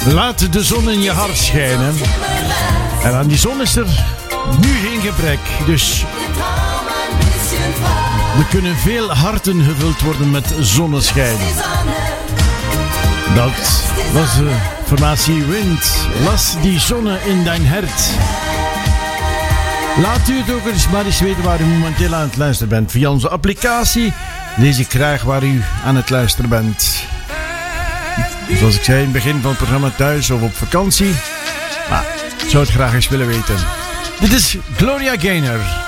Laat de zon in je hart schijnen. En aan die zon is er nu geen gebrek. Dus er kunnen veel harten gevuld worden met zonneschijn. Dat was de formatie Wind. Las die zonne in dein hart. Laat u het ook maar eens weten waar u momenteel aan het luisteren bent. Via onze applicatie lees ik graag waar u aan het luisteren bent. Zoals ik zei in het begin van het programma, thuis of op vakantie. Maar ik zou het graag eens willen weten. Dit is Gloria Gaynor.